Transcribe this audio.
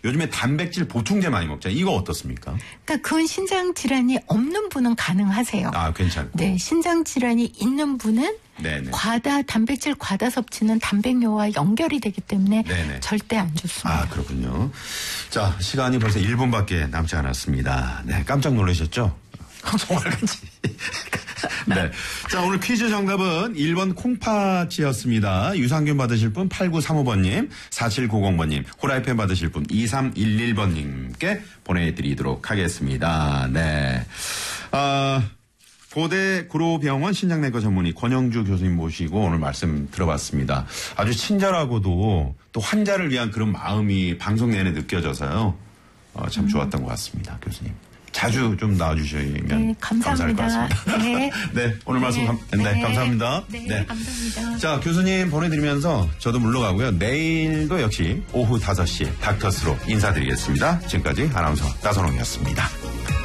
요즘에 단백질 보충제 많이 먹잖아요. 이거 어떻습니까? 그러니까 그건 신장 질환이 없는 분은 가능하세요. 아, 괜찮고. 네, 신장 질환이 있는 분은 네네. 단백질 과다 섭취는 단백뇨와 연결이 되기 때문에 네네. 절대 안 좋습니다. 아, 그렇군요. 자, 시간이 벌써 1분밖에 남지 않았습니다. 네, 깜짝 놀라셨죠? 정말같이. 네. 자, 오늘 퀴즈 정답은 1번 콩팥이었습니다. 유산균 받으실 분 8935번님, 4790번님, 호라이팬 받으실 분 2311번님께 보내드리도록 하겠습니다. 네. 고대 구로병원 신장내과 전문의 권영주 교수님 모시고 오늘 말씀 들어봤습니다. 아주 친절하고도 또 환자를 위한 그런 마음이 방송 내내 느껴져서요. 참 좋았던 것 같습니다, 교수님. 자주 좀 나와주시면 네, 감사할 것 같습니다. 네. 네, 오늘 말씀 감사합니다. 네, 감사합니다. 자, 교수님 보내드리면서 저도 물러가고요. 내일도 역시 오후 5시 닥터스로 인사드리겠습니다. 지금까지 아나운서 나선홍이었습니다.